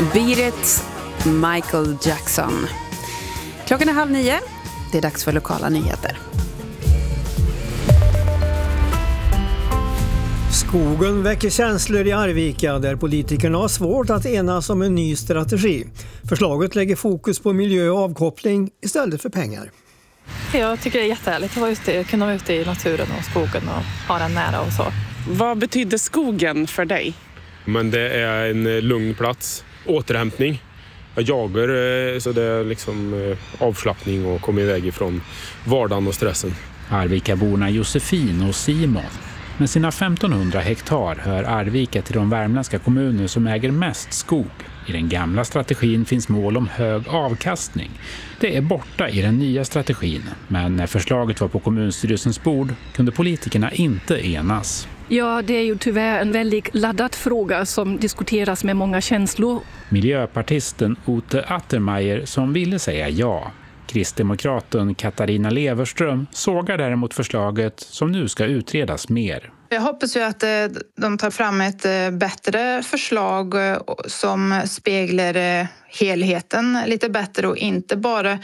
Beat It, Michael Jackson. Klockan är 8:30. Det är dags för lokala nyheter. Skogen väcker känslor i Arvika där politikerna har svårt att enas om en ny strategi. Förslaget lägger fokus på miljö och avkoppling istället för pengar. Jag tycker det är jättehärligt att kunna vara ute i naturen och skogen och ha den nära och så. Vad betyder skogen för dig? Men det är en lugn plats, återhämtning. Jag jagar så det är liksom avslappning och komma iväg ifrån vardagen och stressen. Arvikaborna Josefin och Simon. Med sina 1500 hektar hör Arvika till de värmländska kommuner som äger mest skog. I den gamla strategin finns mål om hög avkastning. Det är borta i den nya strategin, men när förslaget var på kommunstyrelsens bord kunde politikerna inte enas. Ja, det är ju tyvärr en väldigt laddad fråga som diskuteras med många känslor. Miljöpartisten Ute Attermeier som ville säga ja. Kristdemokraten Katarina Leverström sågar däremot förslaget som nu ska utredas mer. Jag hoppas ju att de tar fram ett bättre förslag som speglar helheten lite bättre och inte bara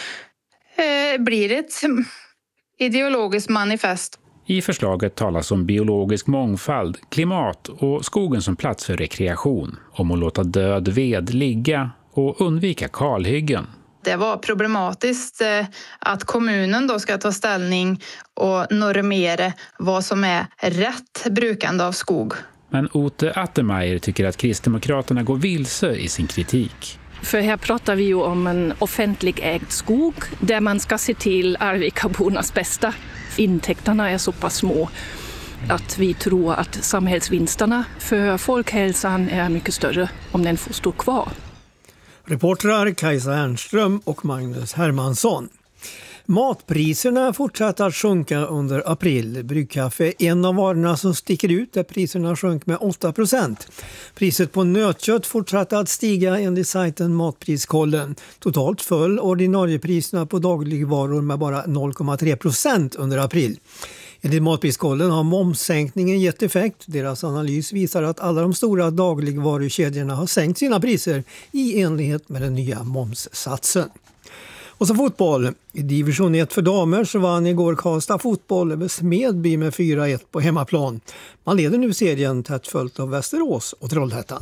blir ett ideologiskt manifest. I förslaget talas om biologisk mångfald, klimat och skogen som plats för rekreation, om att låta död ved ligga och undvika kalhyggen. Det var problematiskt att kommunen då ska ta ställning och normera vad som är rätt brukande av skog. Men Ute Attermeier tycker att Kristdemokraterna går vilse i sin kritik. För här pratar vi ju om en offentlig ägd skog där man ska se till Arvikabornas bästa. Intäkterna är så pass små att vi tror att samhällsvinsterna för folkhälsan är mycket större om den får stå kvar. Reportrar Kajsa Ernström och Magnus Hermansson. Matpriserna fortsatte att sjunka under april. Bryggkaffe är en av varorna som sticker ut där priserna sjönk med 8%. Priset på nötkött fortsatte att stiga enligt sajten Matpriskollen. Totalt föll ordinariepriserna på dagligvaror med bara 0,3% under april. Enligt Matpriskollen har momssänkningen gett effekt. Deras analys visar att alla de stora dagligvarukedjorna har sänkt sina priser i enlighet med den nya momssatsen. Och så fotboll. I division 1 för damer så vann igår Karlstad fotboll över Smedby med 4-1 på hemmaplan. Man leder nu serien tätt följt av Västerås och Trollhättan.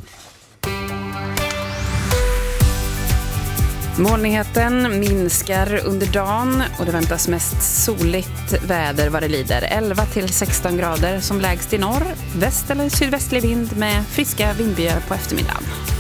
Molnigheten minskar under dagen och det väntas mest soligt väder vad det lider. 11-16 grader som lägst i norr. Väst- eller sydvästlig vind med friska vindbyar på eftermiddagen.